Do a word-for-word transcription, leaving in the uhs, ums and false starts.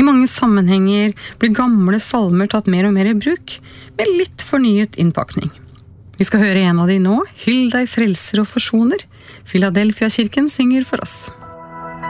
I mange sammenhenger blir gamle salmer tatt mer og mer i bruk, med litt fornyet innpakning. Vi skal høre en av de nå, Hyll deg frelser og forsoner. Philadelphia-kirken synger for oss.